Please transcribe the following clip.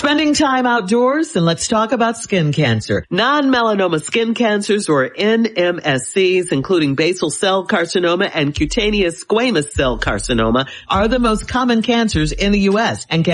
Spending time outdoors, and let's talk about skin cancer. Non-melanoma skin cancers, or NMSCs, including basal cell carcinoma and cutaneous squamous cell carcinoma, are the most common cancers in the U.S. and can